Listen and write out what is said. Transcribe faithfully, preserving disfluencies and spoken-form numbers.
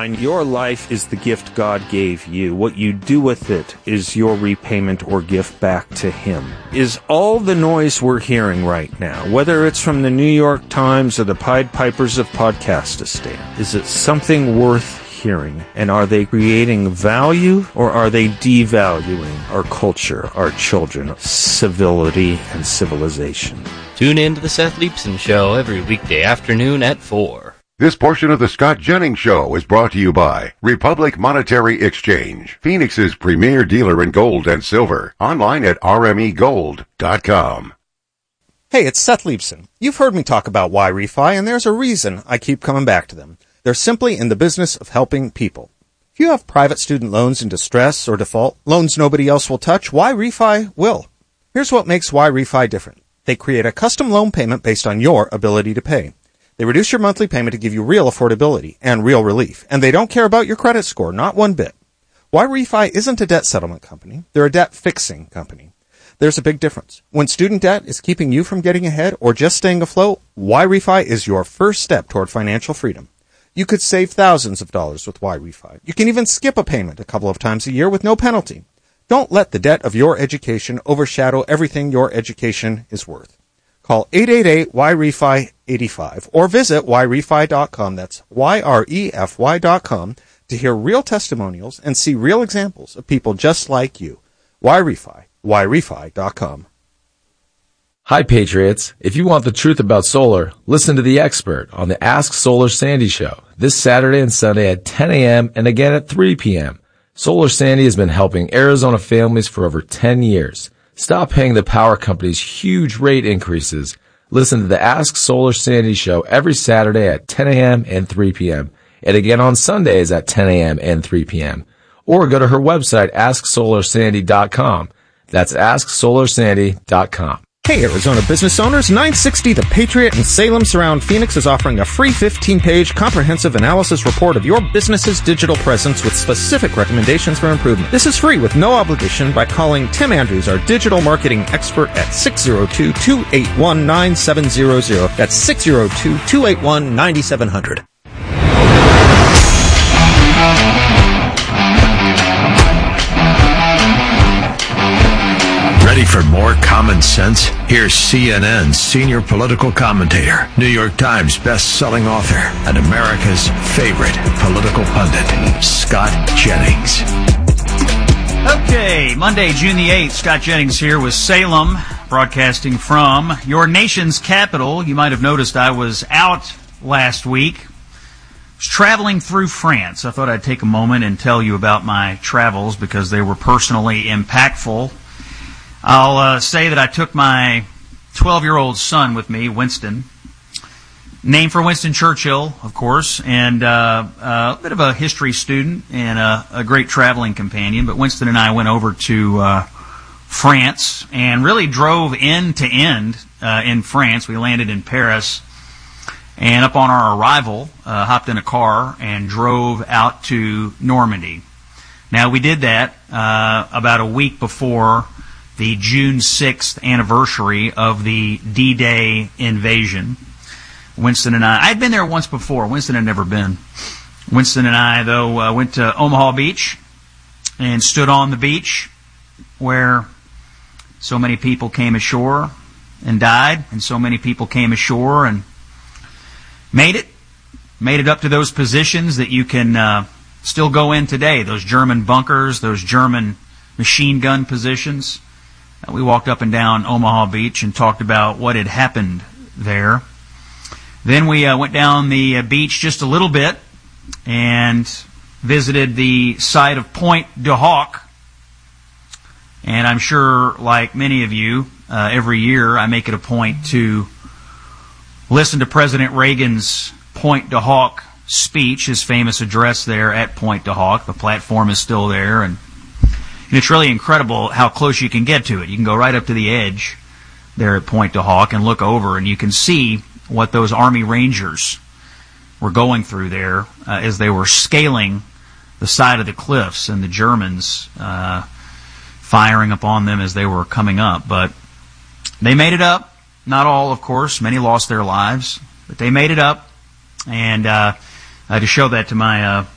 mind, your life is the gift God gave you. What you do with it is your repayment or gift back to Him. Is all the noise we're hearing right now, whether it's from the New York Times or the Pied Pipers of Podcastistan, is it something worth hearing? And are they creating value, or are they devaluing our culture, our children, civility, and civilization? Tune in to the Seth Leibson Show every weekday afternoon at four. This portion of the Scott Jennings Show is brought to you by Republic Monetary Exchange, Phoenix's premier dealer in gold and silver. Online at r m e gold dot com. Hey, it's Seth Leibson. You've heard me talk about Y-Refi, and there's a reason I keep coming back to them. They're simply in the business of helping people. If you have private student loans in distress or default, loans nobody else will touch, Y-Refi will. Here's what makes Y-Refi different. They create a custom loan payment based on your ability to pay. They reduce your monthly payment to give you real affordability and real relief, and they don't care about your credit score, not one bit. Y-Refi isn't a debt settlement company. They're a debt fixing company. There's a big difference. When student debt is keeping you from getting ahead or just staying afloat, Y-Refi is your first step toward financial freedom. You could save thousands of dollars with Y-Refi. You can even skip a payment a couple of times a year with no penalty. Don't let the debt of your education overshadow everything your education is worth. Call eight eight eight Y R E F I eight five or visit Y refi dot com. That's Y R E F Y dot com to hear real testimonials and see real examples of people just like you. Y-Refi, Y refi dot com. Hi, Patriots. If you want the truth about solar, listen to the expert on the Ask Solar Sandy show this Saturday and Sunday at ten a.m. and again at three p.m. Solar Sandy has been helping Arizona families for over ten years. Stop paying the power companies huge rate increases. Listen to the Ask Solar Sandy show every Saturday at ten a.m. and three p.m. and again on Sundays at ten a.m. and three p.m. Or go to her website, ask solar sandy dot com. That's ask solar sandy dot com. Hey, Arizona business owners, nine sixty The Patriot in Salem Surround Phoenix is offering a free fifteen-page comprehensive analysis report of your business's digital presence with specific recommendations for improvement. This is free with no obligation by calling Tim Andrews, our digital marketing expert, at six oh two, two eight one, nine seven zero zero. That's six oh two, two eight one, nine seven zero zero. Ready for more common sense? Here's C N N's senior political commentator, New York Times best-selling author, and America's favorite political pundit, Scott Jennings. Okay, Monday, June the eighth, Scott Jennings here with Salem, broadcasting from your nation's capital. You might have noticed I was out last week. I was traveling through France. I thought I'd take a moment and tell you about my travels because they were personally impactful. I'll uh, say that I took my twelve-year-old son with me, Winston, named for Winston Churchill, of course, and uh, a bit of a history student and a, a great traveling companion. But Winston and I went over to uh, France and really drove end to end uh, in France. We landed in Paris, and upon our arrival, uh, hopped in a car and drove out to Normandy. Now, we did that uh, about a week before the June sixth anniversary of the D-Day invasion. Winston and I, I'd been there once before. Winston had never been. Winston and I, though, uh, went to Omaha Beach and stood on the beach where so many people came ashore and died, and so many people came ashore and made it, made it up to those positions that you can uh, still go in today, those German bunkers, those German machine gun positions. We walked up and down Omaha Beach and talked about what had happened there. Then we uh, went down the uh, beach just a little bit and visited the site of Pointe du Hoc. And I'm sure, like many of you, uh, every year I make it a point to listen to President Reagan's Pointe du Hoc speech, his famous address there at Pointe du Hoc. The platform is still there, and And it's really incredible how close you can get to it. You can go right up to the edge there at Pointe du Hoc and look over, and you can see what those Army Rangers were going through there uh, as they were scaling the side of the cliffs, and the Germans uh, firing upon them as they were coming up. But they made it up. Not all, of course. Many lost their lives. But they made it up. And uh, uh, to show that to my uh,